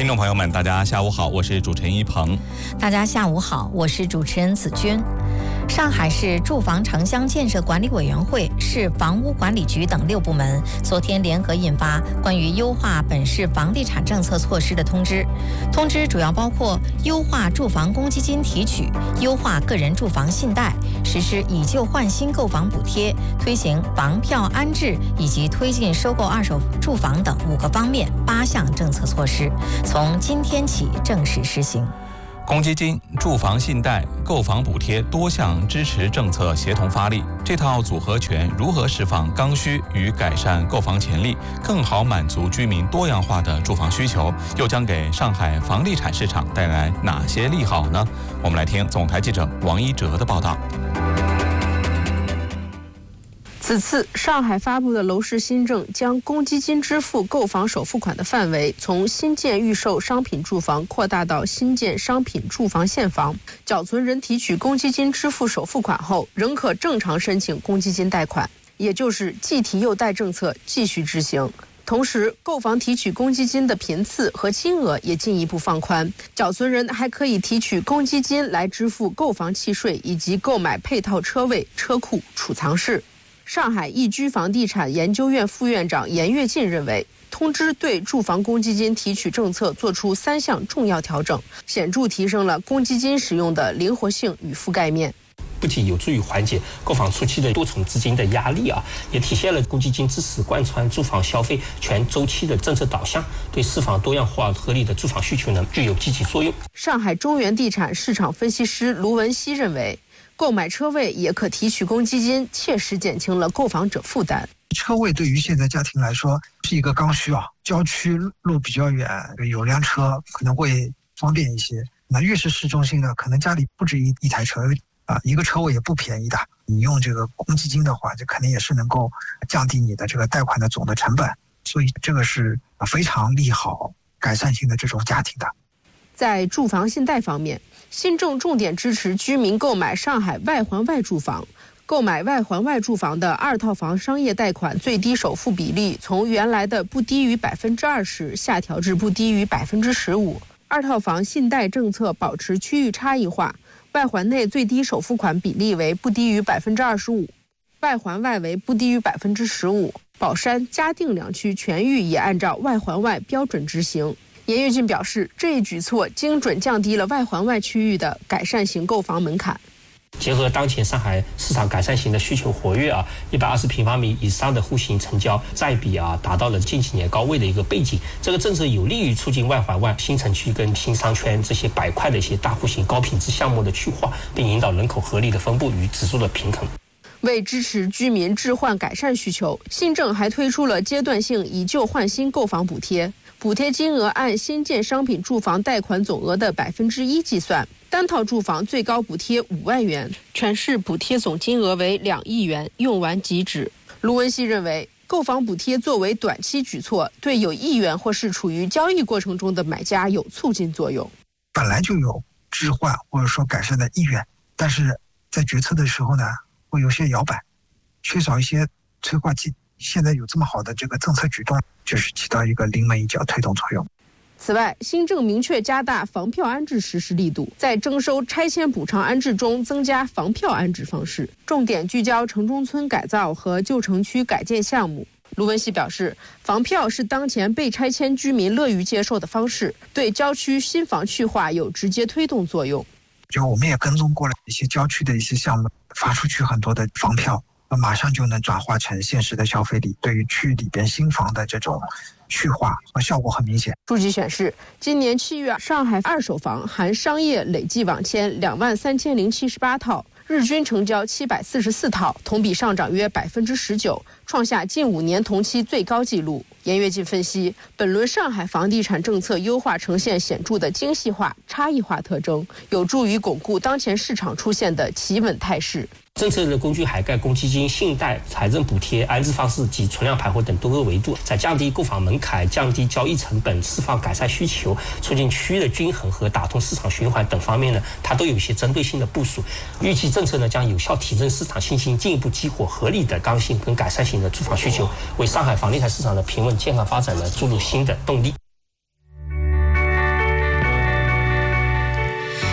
听众朋友们，大家下午好，我是主持人一鹏。 大家下午好，我是主持人子君。上海市住房城乡建设管理委员会、市房屋管理局等6部门昨天联合印发关于优化本市房地产政策措施的通知。通知主要包括优化住房公积金提取、优化个人住房信贷、实施以旧换新购房补贴、推行房票安置以及推进收购二手住房等5个方面8项政策措施，从今天起正式施行。 公积金、住房信贷、购房补贴多项支持政策协同发力，这套组合拳如何释放刚需与改善购房潜力，更好满足居民多样化的住房需求，又将给上海房地产市场带来哪些利好呢？我们来听总台记者王一哲的报道。 此次上海发布的楼市新政将公积金支付购房首付款的范围从新建预售商品住房扩大到新建商品住房现房，缴存人提取公积金支付首付款后仍可正常申请公积金贷款，也就是既提又贷政策继续执行。同时，购房提取公积金的频次和金额也进一步放宽，缴存人还可以提取公积金来支付购房契税以及购买配套车位、车库、储藏室。上海易居房地产研究院副院长严跃进认为，通知对住房公积金提取政策作出3项重要调整，显著提升了公积金使用的灵活性与覆盖面。 不仅有助于缓解购房初期的多重资金的压力也体现了公积金支持贯穿住房消费全周期的政策导向，对释放多样化合理的住房需求呢具有积极作用。 上海中原地产市场分析师卢文熙认为，购买车位也可提取公积金，切实减轻了购房者负担。 车位对于现在家庭来说是一个刚需郊区路比较远，有辆车可能会方便一些。那越是市中心的，可能家里不止一台车一个车位也不便宜的。你用这个公积金的话，这肯定也是能够降低你的这个贷款的总的成本，所以这个是非常利好改善型的这种家庭的。 在住房信贷方面，新政重点支持居民购买上海外环外住房。购买外环外住房的2套房商业贷款最低首付比例从原来的不低于20%下调至不低于15%。2套房信贷政策保持区域差异化，外环内最低首付款比例为不低于25%，外环外为不低于15%。宝山、嘉定2区全域也按照外环外标准执行。严跃进表示，这一举措精准降低了外环外区域的改善型购房门槛。 结合当前上海市场改善型的需求活跃120平方米以上的户型成交占比达到了近几年高位的一个背景，这个政策有利于促进外环外新城区跟新商圈这些板块的一些大户型高品质项目的去化，并引导人口合理的分布与指数的平衡。 为支持居民置换改善需求，新政还推出了阶段性以旧换新购房补贴，补贴金额按新建商品住房贷款总额的1%计算，单套住房最高补贴5万元，全市补贴总金额为2亿元，用完即止。卢文熙认为，购房补贴作为短期举措，对有意愿或是处于交易过程中的买家有促进作用。 本来就有置换或者说改善的意愿，但是在决策的时候呢，会有些摇摆，缺少一些催化剂。现在有这么好的这个政策举动，就是起到一个临门一脚推动作用。 此外，新政明确加大房票安置实施力度，在征收拆迁补偿安置中增加房票安置方式，重点聚焦城中村改造和旧城区改建项目。卢文熙表示，房票是当前被拆迁居民乐于接受的方式，对郊区新房去化有直接推动作用。 就我们也跟踪过了一些郊区的一些项目，发出去很多的房票，马上就能转化成现实的消费力，对于区域里边新房的这种去化效果很明显。 数据显示，今年7月，上海二手房含商业累计网签23078套，日均成交744套，同比上涨约19%，创下近5年同期最高纪录。严跃进分析，本轮上海房地产政策优化呈现显著的精细化、差异化特征，有助于巩固当前市场出现的企稳态势。 政策的工具涵盖公积金、信贷、财政补贴、安置方式及存量排货等多个维度，在降低购房门槛、降低交易成本、释放改善需求、促进区域的均衡和打通市场循环等方面呢，它都有一些针对性的部署。预计政策呢将有效提振市场信心，进一步激活合理的刚性跟改善型的住房需求，为上海房地产市场的平稳健康发展呢注入新的动力。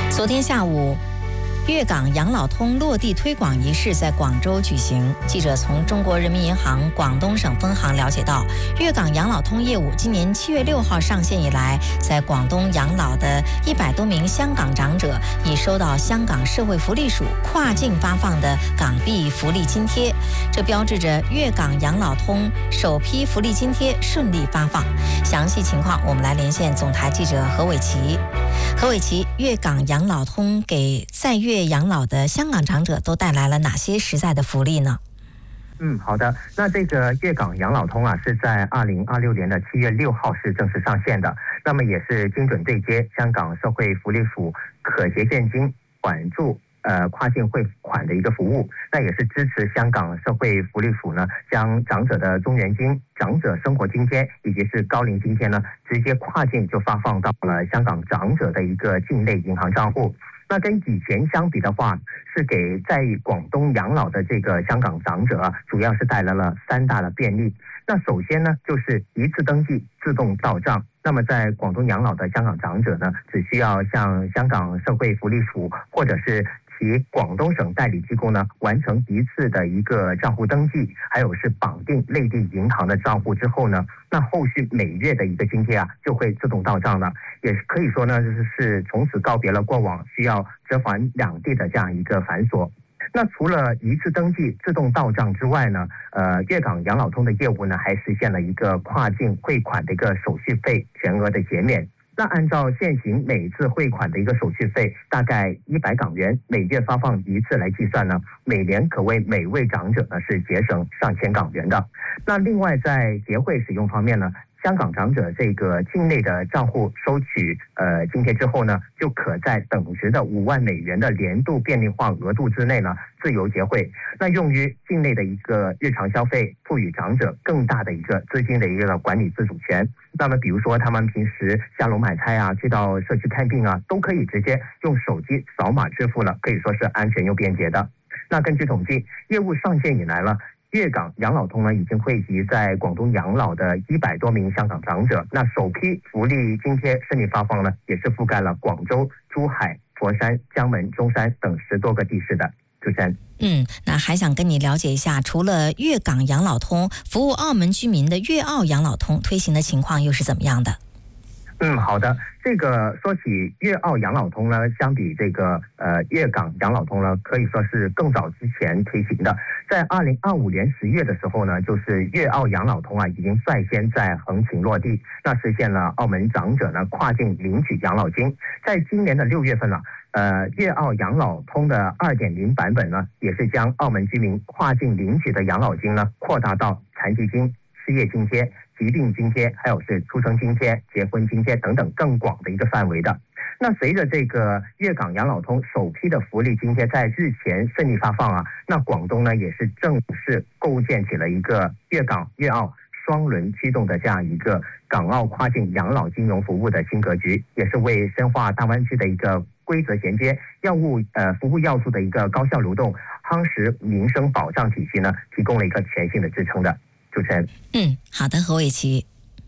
昨天下午，粤港养老通落地推广仪式在广州举行。记者从中国人民银行广东省分行了解到，粤港养老通业务今年7月6号上线以来，在广东养老的100多名香港长者已收到香港社会福利署跨境发放的港币福利津贴，这标志着粤港养老通首批福利津贴顺利发放。详细情况，我们来连线总台记者何伟琪。何伟琪，粤港养老通给在粤养老的香港长者都带来了哪些实在的福利呢？ 好的。那这个粤港养老通啊，是在2026年的7月6号是正式上线的。那么也是精准对接香港社会福利署可携现金管住跨境汇款的一个服务。那也是支持香港社会福利署呢，将长者的中元金、长者生活津贴以及是高龄津贴呢，直接跨境就发放到了香港长者的一个境内银行账户。那跟以前相比的话，是给在广东养老的这个香港长者主要是带来了3大的便利。那首先呢，就是一次登记自动到账。那么在广东养老的香港长者呢，只需要向香港社会福利署或者是其广东省代理机构呢，完成一次的一个账户登记，还有是绑定内地银行的账户之后呢，那后续每月的一个津贴啊，就会自动到账了。也可以说呢，就是从此告别了过往需要折返两地的这样一个繁琐。那除了一次登记自动到账之外呢，粤港养老通的业务呢，还实现了一个跨境汇款的一个手续费全额的减免。那按照现行每次汇款的一个手续费大概100港元，每月发放一次来计算呢，每年可为每位长者呢是节省上千港元的。那另外在结汇使用方面呢，香港长者这个境内的账户收取津贴之后呢，就可在等值的5万美元的年度便利化额度之内呢自由结汇，那用于境内的一个日常消费，赋予长者更大的一个资金的一个管理自主权。那么比如说他们平时下楼买菜啊，去到社区看病啊，都可以直接用手机扫码支付了，可以说是安全又便捷的。那根据统计，业务上线以来了，粤港养老通呢已经惠及在广东养老的100多名香港长者。那首批福利津贴顺利发放呢，也是覆盖了广州、珠海、佛山、江门、中山等10多个地市的。主持人， 那还想跟你了解一下，除了粤港养老通，服务澳门居民的粤澳养老通推行的情况又是怎么样的？ 好的。这个说起粤澳养老通呢，相比这个粤港养老通呢，可以说是更早之前推行的。在2025年10月的时候呢，就是粤澳养老通啊，已经率先在横琴落地，那实现了澳门长者呢跨境领取养老金。在今年的6月份呢，粤澳养老通的2.0版本呢，也是将澳门居民跨境领取的养老金呢，扩大到残疾金、失业津贴、疾病津贴，还有是出生津贴、结婚津贴等等更广的一个范围的。那随着这个粤港养老通首批的福利津贴在日前顺利发放啊，那广东呢也是正式构建起了一个粤港粤澳双轮驱动的这样一个港澳跨境养老金融服务的新格局，也是为深化大湾区的一个规则衔接、服务要素的一个高效流动、夯实民生保障体系呢，提供了一个全新的支撑的。主持人， 好的，何伟琪。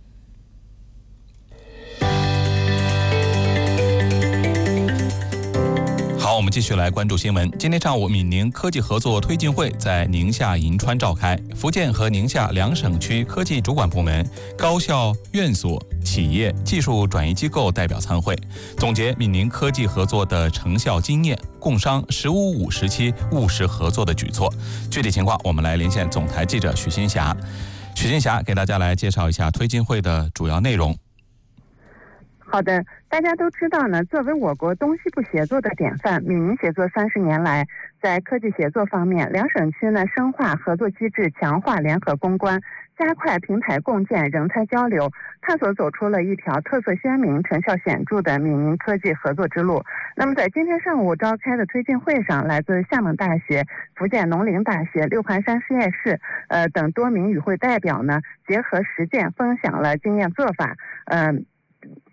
好，我们继续来关注新闻。今天上午，闽宁科技合作推进会在宁夏银川召开，福建和宁夏2省区科技主管部门、高校、院所、企业、技术转移机构代表参会，总结闽宁科技合作的成效经验，共商“15-5”时期务实合作的举措。具体情况，我们来连线总台记者许新霞。许新霞给大家来介绍一下推进会的主要内容。 好的，大家都知道呢，作为我国东西部协作的典范，闽宁协作30年来，在科技协作方面，2省区呢深化合作机制，强化联合攻关，加快平台共建、人才交流，探索走出了一条特色鲜明、成效显著的闽宁科技合作之路。那么在今天上午召开的推进会上，来自厦门大学、福建农林大学、六盘山实验室等多名与会代表呢，结合实践分享了经验做法，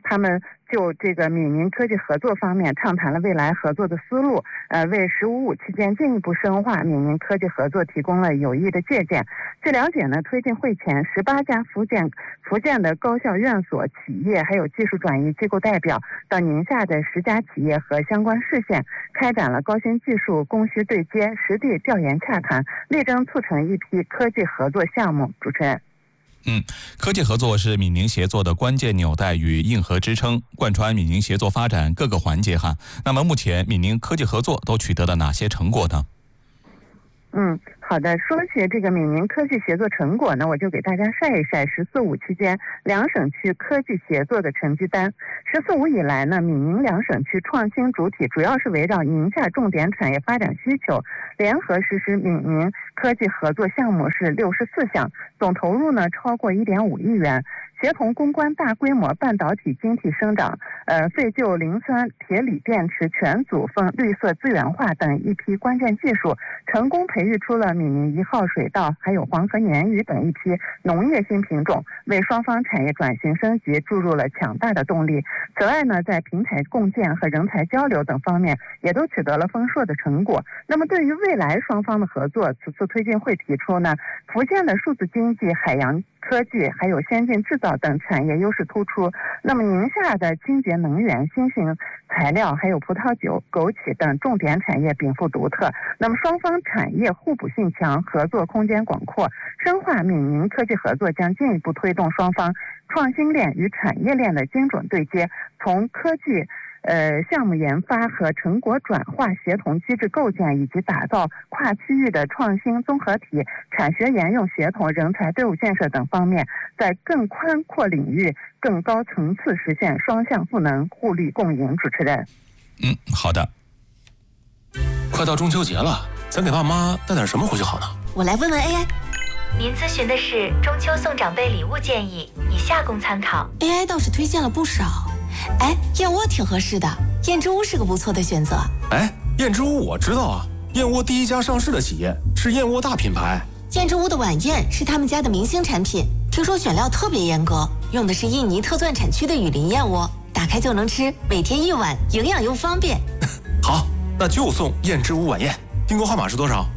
他们就这个闽宁科技合作方面畅谈了未来合作的思路，为“15+5”期间进一步深化闽宁科技合作提供了有益的借鉴。据了解呢，推进会前18家福建的高校院所、企业还有技术转移机构代表到宁夏的10家企业和相关市县，开展了高新技术供需对接、实地调研洽谈，力争促成一批科技合作项目。主持人。 科技合作是闽宁协作的关键纽带与硬核支撑，贯穿闽宁协作发展各个环节哈。那么目前闽宁科技合作都取得了哪些成果呢？ 好的。说起这个闽宁科技协作成果呢，我就给大家晒一晒“14+5”期间两省区科技协作的成绩单。“14+5”以来呢，闽宁两省区创新主体主要是围绕宁夏重点产业发展需求，联合实施闽宁科技合作项目是64项，总投入呢超过1.5亿元。协同攻关大规模半导体晶体生长、废旧磷酸铁锂电池全组绿色资源化等一批关键技术，成功培育出了闽宁1号水稻还有黄河鲶鱼等一批农业新品种，为双方产业转型升级注入了强大的动力。此外呢，在平台共建和人才交流等方面也都取得了丰硕的成果。那么对于未来双方的合作，此次推进会提出呢，福建的数字经济、海洋科技还有先进制造等产业优势突出，那么宁夏的清洁能源、新型材料还有葡萄酒、枸杞等重点产业禀赋独特，那么双方产业互补性强，合作空间广阔。深化闽宁科技合作将进一步推动双方创新链与产业链的精准对接，从科技项目研发和成果转化协同机制构建，以及打造跨区域的创新综合体、产学研用协同、人才队伍建设等方面，在更宽阔领域、更高层次实现双向赋能、互利共赢。主持人。 好的。 快到中秋节了，咱给爸妈带点什么回去好呢？ 我来问问 AI。 您咨询的是中秋送长辈礼物建议，以下供参考。 AI 倒是推荐了不少。燕窝挺合适的，燕之屋是个不错的选择。 燕之屋我知道啊，燕窝第一家上市的企业，是燕窝大品牌。 燕之屋的晚宴是他们家的明星产品，听说选料特别严格，用的是印尼特钻产区的雨林燕窝，打开就能吃，每天1碗，营养又方便。 好，那就送燕之屋晚宴。订购号码是多少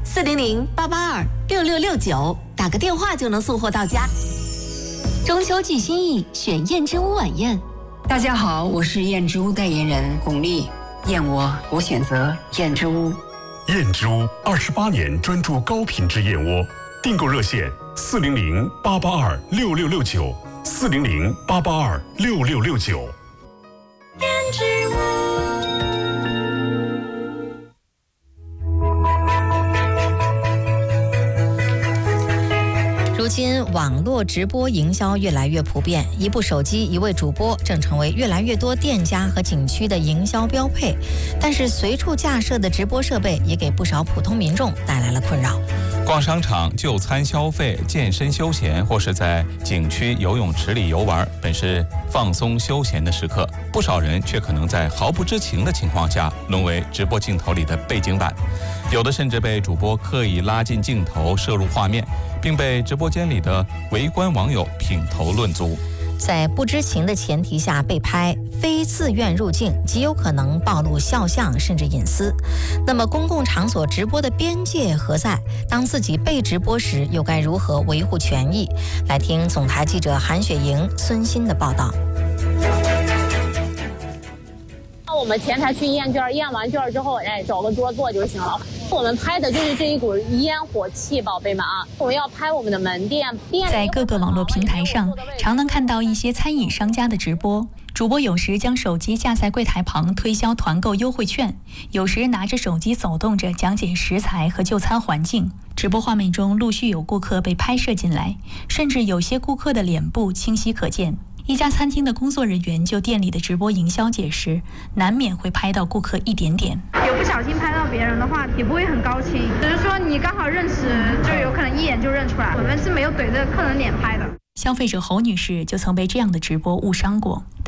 ？400-882-6669，打个电话就能送货到家。中秋寄心意，选燕之屋晚宴。 大家好，我是燕之屋代言人巩俐。燕窝，我选择燕之屋。 燕之屋28年专注高品质燕窝，订购热线400-882-6669，400-882-6669。 燕之屋。 如今网络直播营销越来越普遍，一部手机、一位主播正成为越来越多店家和景区的营销标配。但是随处架设的直播设备也给不少普通民众带来了困扰。 逛商场、就餐消费、健身休闲，或是在景区游泳池里游玩，本是放松休闲的时刻，不少人却可能在毫不知情的情况下沦为直播镜头里的背景板，有的甚至被主播刻意拉进镜头摄入画面，并被直播间里的围观网友品头论足。 在不知情的前提下被拍，非自愿入境，极有可能暴露肖像甚至隐私。那么公共场所直播的边界何在？当自己被直播时，又该如何维护权益？来听总台记者韩雪莹、孙鑫的报道。 我们前台去验卷，验完卷之后，找个桌坐就行了。我们拍的就是这一股烟火气，宝贝们啊！我们要拍我们的门店。 在各个网络平台上，常能看到一些餐饮商家的直播。主播有时将手机架在柜台旁推销团购优惠券，有时拿着手机走动着讲解食材和就餐环境。直播画面中陆续有顾客被拍摄进来，甚至有些顾客的脸部清晰可见。一家餐厅的工作人员就店里的直播营销解释，难免会拍到顾客一点点。 有不小心拍到别人的话，也不会很高清，只是说你刚好认识，就有可能一眼就认出来。我们是没有怼着客人脸拍的。 消费者侯女士就曾被这样的直播误伤过。她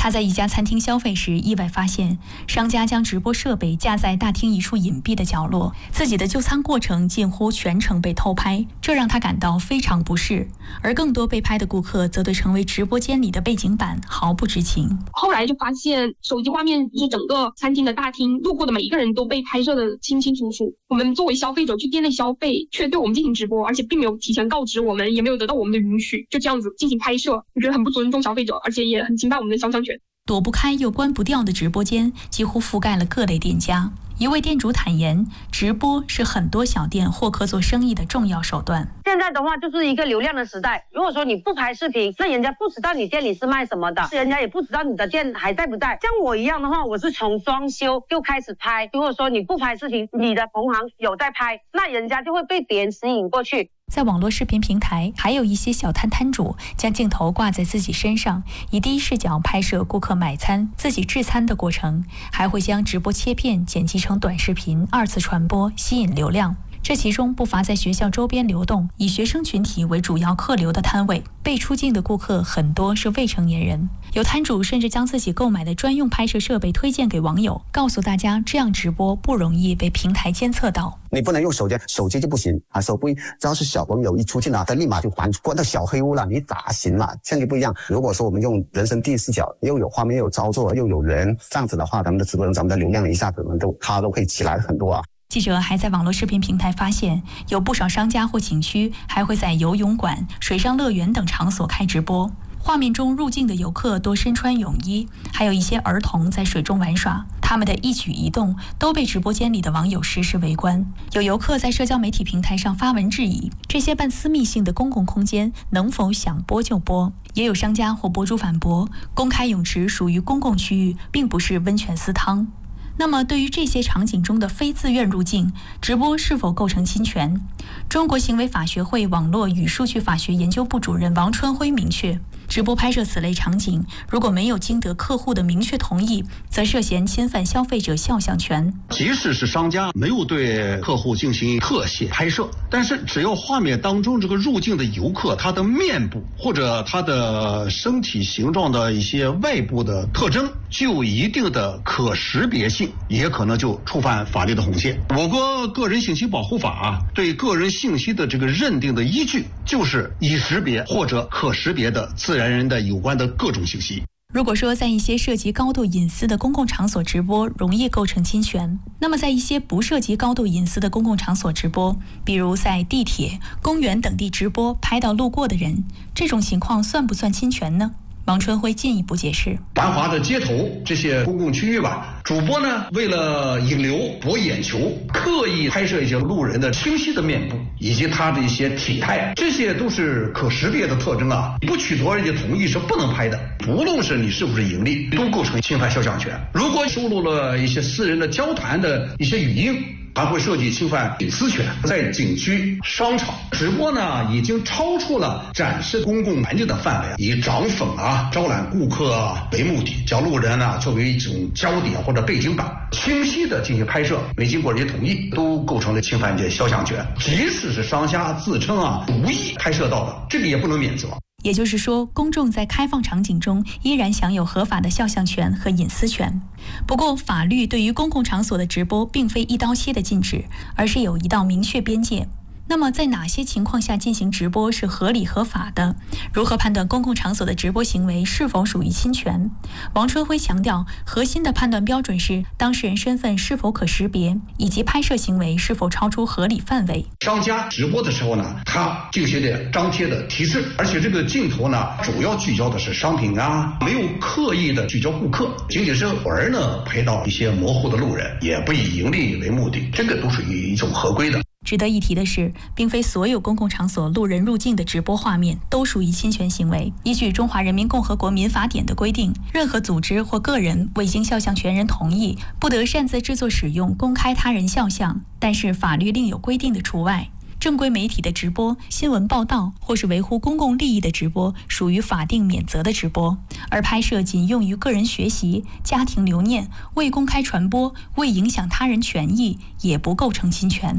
他在一家餐厅消费时，意外发现商家将直播设备架在大厅一处隐蔽的角落，自己的就餐过程近乎全程被偷拍，这让他感到非常不适。而更多被拍的顾客则对成为直播间里的背景板毫不知情。 后来就发现手机画面就是整个餐厅的大厅路过的每一个人都被拍摄的清清楚楚。我们作为消费者去店内消费，却对我们进行直播，而且并没有提前告知我们，也没有得到我们的允许，就这样子进行拍摄，我觉得很不尊重消费者，而且也很侵犯我们的肖像权。 躲不开又关不掉的直播间几乎覆盖了各类店家。一位店主坦言，直播是很多小店获客做生意的重要手段。 现在的话就是一个流量的时代，如果说你不拍视频，那人家不知道你店里是卖什么的，人家也不知道你的店还在不在。像我一样的话，我是从装修就开始拍，如果说你不拍视频，你的同行有在拍，那人家就会被别人吸引过去。 在网络视频平台，还有一些小摊摊主将镜头挂在自己身上，以第一视角拍摄顾客买餐、自己制餐的过程，还会将直播切片剪辑成短视频二次传播，吸引流量。这其中不乏在学校周边流动，以学生群体为主要客流的摊位，被出镜的顾客很多是未成年人。有摊主甚至将自己购买的专用拍摄设备推荐给网友，告诉大家这样直播不容易被平台监测到。 你不能用手机就不行啊！手机只要是小朋友一出镜了，他立马就关到小黑屋了，你咋行嘛？现在不一样。如果说我们用人生第一视角，又有画面，又有操作，又有人，这样子的话，咱们的直播人，咱们的流量一下子都可以起来很多啊。 记者还在网络视频平台发现，有不少商家或景区还会在游泳馆、水上乐园等场所开直播。画面中入境的游客多身穿泳衣，还有一些儿童在水中玩耍，他们的一举一动都被直播间里的网友实时围观。有游客在社交媒体平台上发文质疑，这些半私密性的公共空间能否想播就播？也有商家或博主反驳，公开泳池属于公共区域，并不是温泉私汤。那么对于这些场景中的非自愿入境，直播是否构成侵权？中国行为法学会网络与数据法学研究部主任王春辉明确，直播拍摄此类场景，如果没有经得客户的明确同意，则涉嫌侵犯消费者肖像权。 即使是商家没有对客户进行特写拍摄，但是只要画面当中这个入境的游客他的面部或者他的身体形状的一些外部的特征具有一定的可识别性，也可能就触犯法律的红线。我国个人信息保护法对个人信息的这个认定的依据，就是已识别或者可识别的自然人的有关的各种信息。 如果说在一些涉及高度隐私的公共场所直播容易构成侵权，那么在一些不涉及高度隐私的公共场所直播，比如在地铁、公园等地直播拍到路过的人，这种情况算不算侵权呢？王春辉进一步解释， 繁华的街头这些公共区域吧，主播呢为了引流博眼球，刻意拍摄一些路人的清晰的面部以及他的一些体态，这些都是可识别的特征啊，不取得人家同意是不能拍的。不论是你是不是盈利，都构成侵犯肖像权。如果收录了一些私人的交谈的一些语音，还会涉及侵犯隐私权。在景区、商场直播呢，已经超出了展示公共环境的范围，以涨粉招揽顾客为目的，将路人作为一种焦点或者背景板，清晰的进行拍摄，没经过人家同意，都构成了侵犯这肖像权。即使是商家自称无意拍摄到的，这个也不能免责。 也就是说，公众在开放场景中依然享有合法的肖像权和隐私权。不过，法律对于公共场所的直播并非一刀切的禁止，而是有一道明确边界。那么在哪些情况下进行直播是合理合法的？如何判断公共场所的直播行为是否属于侵权？王春辉强调，核心的判断标准是当事人身份是否可识别，以及拍摄行为是否超出合理范围。 商家直播的时候呢，他进行的张贴的提示，而且这个镜头呢，主要聚焦的是商品没有刻意的聚焦顾客，仅仅是偶尔呢拍到一些模糊的路人，也不以盈利为目的，这个都属于一种合规的。 值得一提的是，并非所有公共场所路人入境的直播画面都属于侵权行为。依据《中华人民共和国民法典》的规定，任何组织或个人未经肖像权人同意，不得擅自制作使用、公开他人肖像，但是法律另有规定的除外。正规媒体的直播、新闻报道或是维护公共利益的直播属于法定免责的直播，而拍摄仅用于个人学习、家庭留念、未公开传播、未影响他人权益，也不构成侵权。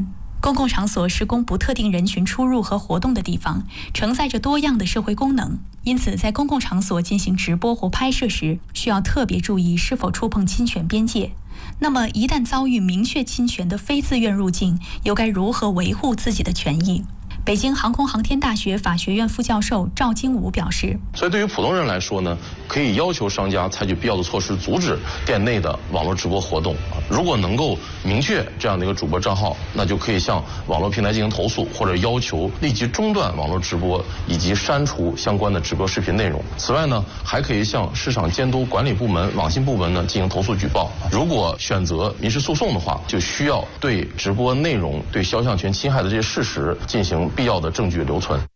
公共场所是供不特定人群出入和活动的地方，承载着多样的社会功能，因此在公共场所进行直播或拍摄时，需要特别注意是否触碰侵权边界。那么，一旦遭遇明确侵权的非自愿入境，又该如何维护自己的权益？北京航空航天大学法学院副教授赵金武表示， 所以对于普通人来说呢，可以要求商家采取必要的措施，阻止店内的网络直播活动。如果能够明确这样的一个主播账号，那就可以向网络平台进行投诉，或者要求立即中断网络直播以及删除相关的直播视频内容。此外呢，还可以向市场监督管理部门、网信部门呢进行投诉举报。如果选择民事诉讼的话，就需要对直播内容对肖像权侵害的这些事实进行必要的证据留存。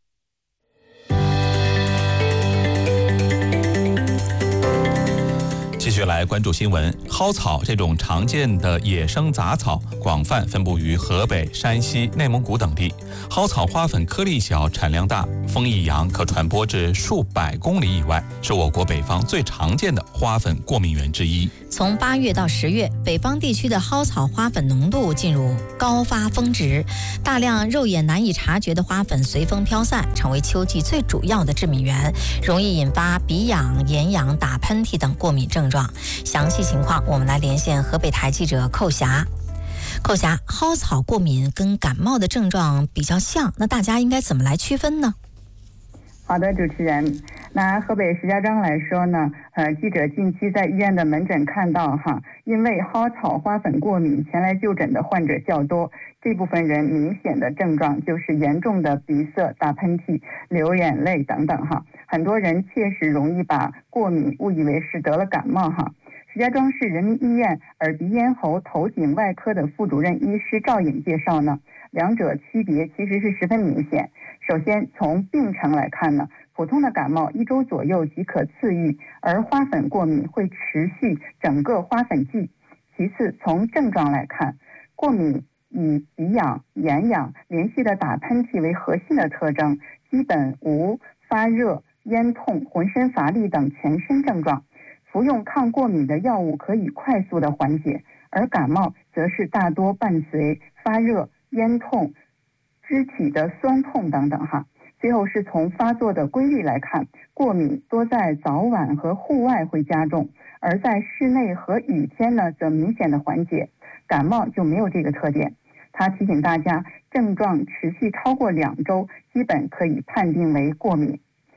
继续来关注新闻。蒿草这种常见的野生杂草，广泛分布于河北、山西、内蒙古等地。蒿草花粉颗粒小，产量大，风一扬可传播至数百公里以外，是我国北方最常见的花粉过敏源之一。 从8月到10月，北方地区的蒿草花粉浓度进入高发峰值，大量肉眼难以察觉的花粉随风飘散，成为秋季最主要的致敏源，容易引发鼻痒、眼痒、打喷嚏等过敏症状。详细情况，我们来连线河北台记者寇霞。寇霞，蒿草过敏跟感冒的症状比较像，那大家应该怎么来区分呢？ 好的，主持人。拿河北石家庄来说呢，记者近期在医院的门诊看到因为蒿草花粉过敏前来就诊的患者较多，这部分人明显的症状就是严重的鼻塞、打喷嚏、流眼泪等等很多人确实容易把过敏误以为是得了感冒石家庄市人民医院耳鼻咽喉头颈外科的副主任医师赵颖介绍呢，两者区别其实是十分明显。首先从病程来看呢，普通的感冒1周左右即可自愈，而花粉过敏会持续整个花粉季。其次从症状来看，过敏以鼻痒、眼痒、连续的打喷嚏为核心的特征，基本无发热、咽痛、浑身乏力等全身症状。服用抗过敏的药物可以快速的缓解，而感冒则是大多伴随发热、咽痛、肢体的酸痛等等最后是从发作的规律来看，过敏多在早晚和户外会加重，而在室内和雨天呢则明显的缓解，感冒就没有这个特点。他提醒大家，症状持续超过2周，基本可以判定为过敏。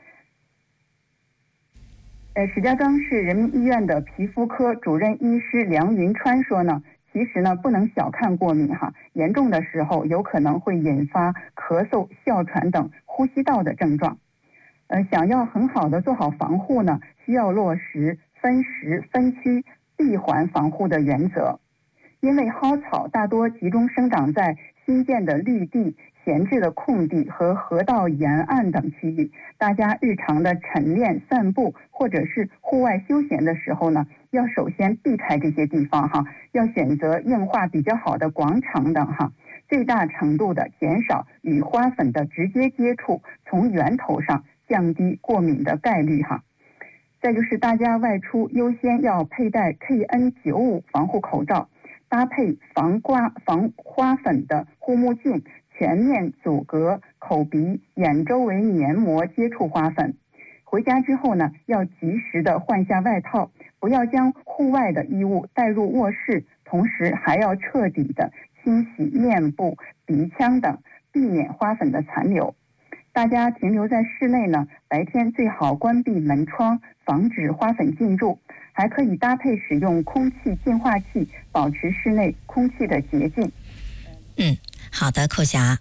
石家庄市人民医院的皮肤科主任医师梁云川说呢，其实呢不能小看过敏严重的时候有可能会引发咳嗽、哮喘等呼吸道的症状。想要很好的做好防护呢，需要落实分时分区闭环防护的原则。因为蒿草大多集中生长在新建的绿地、闲置的空地和河道沿岸等区域，大家日常的晨练、散步或者是户外休闲的时候呢，要首先避开这些地方要选择硬化比较好的广场等最大程度的减少与花粉的直接接触，从源头上降低过敏的概率再就是大家外出优先要佩戴 KN95 防护口罩，搭配防花粉的护目镜，全面阻隔口鼻、眼周围黏膜接触花粉。回家之后呢，要及时的换下外套，不要将户外的衣物带入卧室，同时还要彻底的清洗面部、鼻腔等，避免花粉的残留。大家停留在室内呢，白天最好关闭门窗，防止花粉进入，还可以搭配使用空气净化器，保持室内空气的洁净。 好的，寇霞。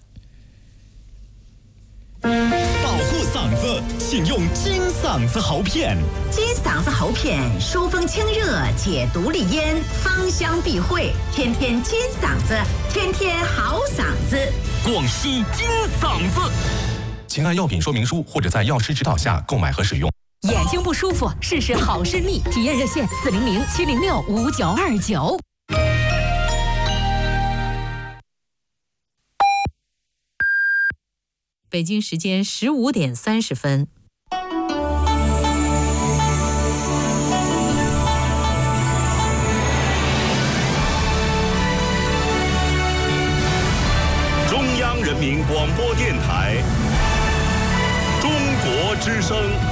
保护嗓子，请用金嗓子喉片。 金嗓子喉片疏风清热，解毒利咽，芳香避秽，天天金嗓子，天天好嗓子。 广西金嗓子。 请按药品说明书或者在药师指导下购买和使用。 眼睛不舒服，试试好视力，体验热线400-706-5929。 北京时间15点30分。 广播电台中国之声。